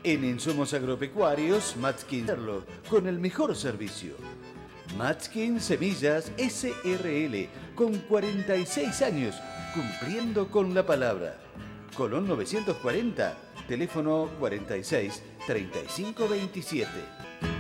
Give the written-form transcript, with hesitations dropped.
En Insumos Agropecuarios, Matskin con el mejor servicio. Matskin Semillas SRL, con 46 años, cumpliendo con la palabra. Colón 940, teléfono 46 35 27.